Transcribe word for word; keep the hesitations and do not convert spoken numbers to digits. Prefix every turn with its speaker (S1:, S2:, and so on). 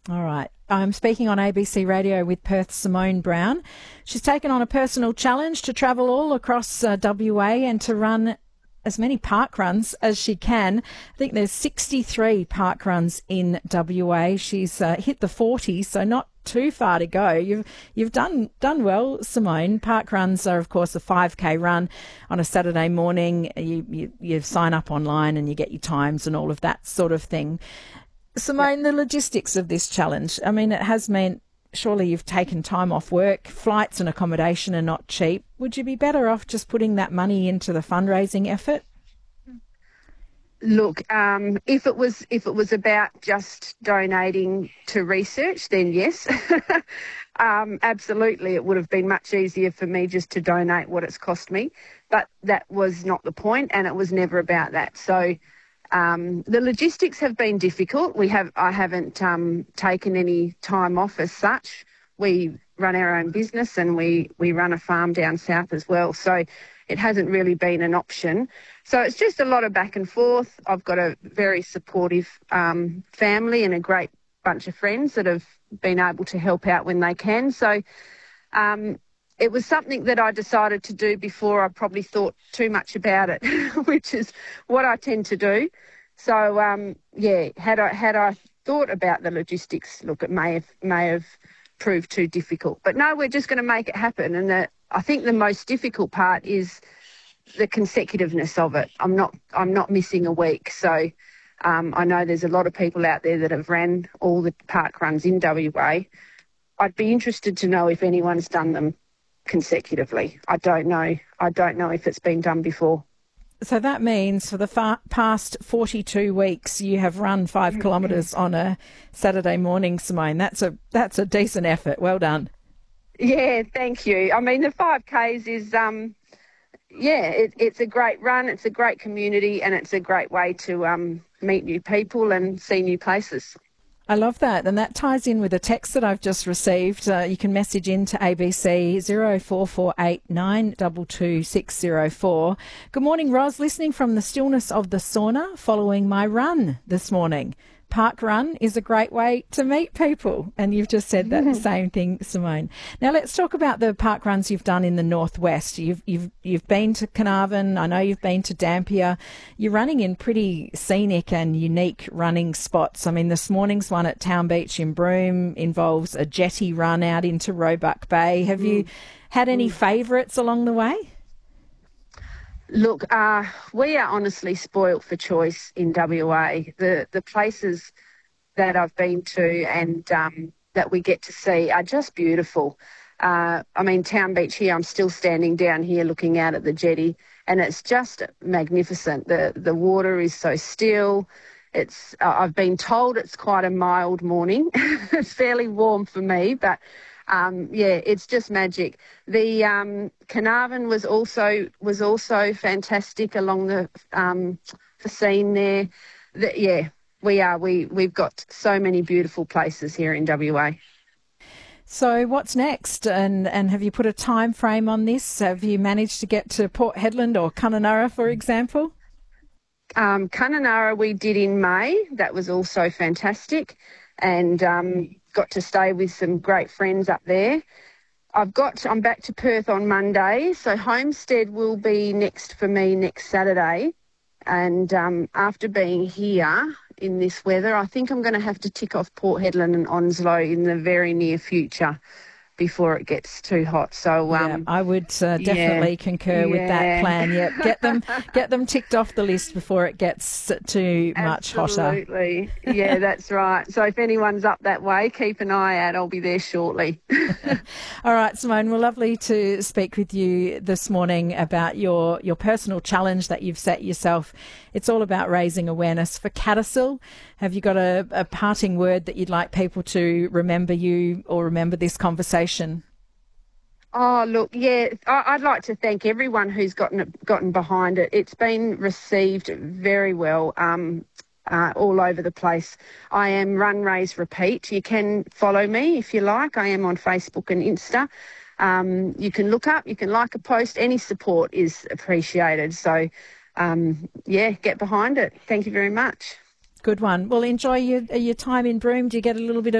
S1: All right. I'm speaking on A B C Radio with Perth's Simone Brown. She's taken on a personal challenge to travel all across uh, W A and to run as many park runs as she can. I think there's sixty-three park runs in W A. She's uh, hit the forty, so not too far to go. You've you've done done well, Simone. Park runs are, of course, a five K run on a Saturday morning. You, you, you sign up online and you get your times and all of that sort of thing. Simone, the logistics of this challenge, I mean, it has meant surely you've taken time off work. Flights and accommodation are not cheap. Would you be better off just putting that money into the fundraising effort?
S2: Look, um, if it was if it was about just donating to research, then yes, um, absolutely, it would have been much easier for me just to donate what it's cost me. But that was not the point, and it was never about that. So um, the logistics have been difficult. We have I haven't um, taken any time off as such. We run our own business, and we we run a farm down south as well. So it hasn't really been an option. So it's just a lot of back and forth. I've got a very supportive um, family and a great bunch of friends that have been able to help out when they can. So um, it was something that I decided to do before I probably thought too much about it, which is what I tend to do. So, um, yeah, had I had I thought about the logistics, look, it may have, may have proved too difficult. But no, we're just going to make it happen. And the, I think the most difficult part is the consecutiveness of it. I'm not I'm not missing a week. So um, I know there's a lot of people out there that have ran all the park runs in W A. I'd be interested to know if anyone's done them consecutively. I don't know. I don't know if it's been done before.
S1: So that means for the far past forty-two weeks you have run five kilometres on a Saturday morning, Simone. That's a that's a decent effort. Well done.
S2: Yeah, thank you. I mean, the five Ks is... um. Yeah, it, it's a great run, it's a great community, and it's a great way to um, meet new people and see new places.
S1: I love that, and that ties in with a text that I've just received. Uh, you can message in to A B C zero four four eight nine two two six zero four. Good morning, Ros. Listening from the stillness of the sauna following my run this morning. Park run is a great way to meet people. And you've just said that same thing, Simone. Now let's talk about the park runs you've done in the northwest. You've you've you've been to Carnarvon. I know you've been to Dampier. You're running in pretty scenic and unique running spots. I mean, this morning's one at Town Beach in Broome involves a jetty run out into Roebuck Bay. Have mm. you had any mm. favourites along the way?
S2: Look, uh, we are honestly spoilt for choice in W A. The the places that I've been to and um, that we get to see are just beautiful. Uh, I mean, Town Beach here, I'm still standing down here looking out at the jetty, and it's just magnificent. The the water is so still. It's uh, I've been told it's quite a mild morning. It's fairly warm for me, but Um, yeah, it's just magic. The um, Carnarvon was also was also fantastic along the um, the scene there. The, yeah, we are. We we've got so many beautiful places here in W A.
S1: So what's next? And and have you put a time frame on this? Have you managed to get to Port Hedland or Kununurra, for example?
S2: Um, Kununurra we did in May. That was also fantastic, and um, got to stay with some great friends up there. I've got, I'm back to Perth on Monday, so Homestead will be next for me next Saturday. And um, after being here in this weather, I think I'm going to have to tick off Port Hedland and Onslow in the very near future before it gets too hot. So um,
S1: yeah, I would uh, definitely
S2: yeah,
S1: concur
S2: yeah.
S1: with that plan. Yeah, get them get them ticked off the list before it gets too much hotter.
S2: Absolutely. Yeah, that's right. So if anyone's up that way, keep an eye out. I'll be there shortly.
S1: All right, Simone, well, lovely to speak with you this morning about your, your personal challenge that you've set yourself. It's all about raising awareness for CADASIL. Have you got a, a parting word that you'd like people to remember you or remember this conversation?
S2: Oh, look, yeah, I'd like to thank everyone who's gotten gotten behind it. It's been received very well um, uh, all over the place. I am Run, Raise, Repeat. You can follow me if you like. I am on Facebook and Insta. Um, you can look up, you can like a post. Any support is appreciated. So, um, yeah, get behind it. Thank you very much.
S1: Good one. Well, enjoy your, your time in Broome. Do you get a little bit of